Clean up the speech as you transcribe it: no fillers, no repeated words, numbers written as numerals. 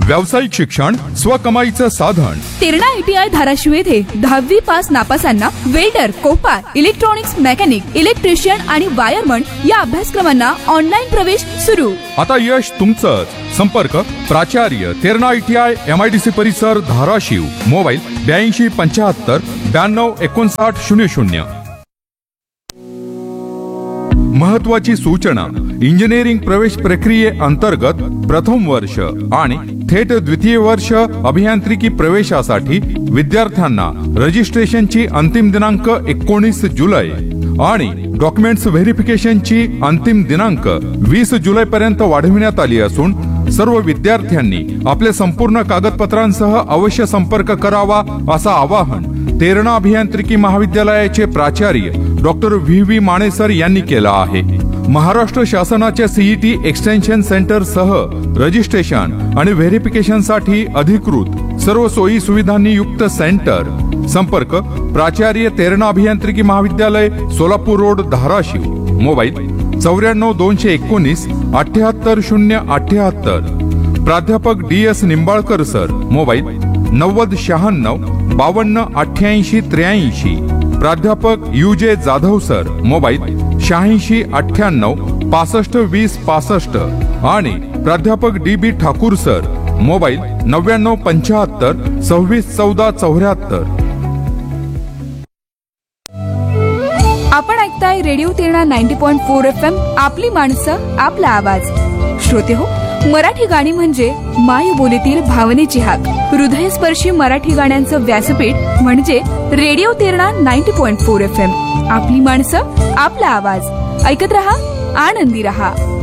व्यावसायिक शिक्षण स्वकमाईचं साधन। तेरणा ITI धाराशिव येथे 10वी pass नापासांना welder, Kopar, electronics mechanic, electrician आणि वायरमन या अभ्यासक्रमांना ऑनलाईन प्रवेश सुरू। आता यश तुमचंच। संपर्क प्राचार्य तेरणा ITI MIDC परिसर धाराशिव। मोबाईल 82 75 92 59 00। महत्वाची सूचना, इंजिनिअरिंग प्रवेश प्रक्रिये अंतर्गत प्रथम वर्ष आणि थेट द्वितीय वर्ष अभियांत्रिकी प्रवेशासाठी विद्यार्थ्यांना रजिस्ट्रेशनची अंतिम दिनांक 19 जुलै आणि डॉक्युमेंट्स व्हेरिफिकेशनची अंतिम दिनांक 20 जुलै पर्यंत वाढविण्यात आली असून सर्व विद्यार्थ्यांनी आपले संपूर्ण कागदपत्रांसह अवश्य संपर्क करावा असं आवाहन तेरणा अभियांत्रिकी महाविद्यालयाचे प्राचार्य डॉक्टर VV माने सर यांनी केलं आहे। महाराष्ट्र शासनाच्या CET एक्सटेन्शन सेंटर सह रजिस्ट्रेशन आणि व्हेरिफिकेशन साठी अधिकृत सर्व सोयी सुविधांनी युक्त सेंटर। संपर्क प्राचार्य तेरणा अभियांत्रिकी महाविद्यालय, सोलापूर रोड, धाराशिव। मोबाईल 94 219 78 078। प्राध्यापक DS निंबाळकर सर। मोबाईल 90 96 52 88 83। प्राध्यापक UJ जाधव सर। मोबाईल 86 98 65 20 65 आणि प्राध्यापक DB ठाकूर सर। मोबाईल 99 75 26 14 74। आपण ऐकताय रेडिओ तेरणा 90.4 FM, आपली माणसं आपला आवाज। श्रोते हो, मराठी गाणी म्हणजे मायबोलीतील भावनेची हाक। हृदयस्पर्शी मराठी गाण्यांचं व्यासपीठ म्हणजे रेडिओ तेरणा 90.4 FM, आपली माणसं आपला आवाज। ऐकत रहा, आनंदी रहा।